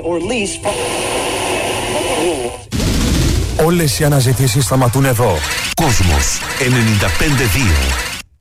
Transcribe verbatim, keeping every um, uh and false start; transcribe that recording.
or lease. Όλες οι αναζητήσεις σταματούν εδώ. Κόσμος ενενήντα πέντε δύο.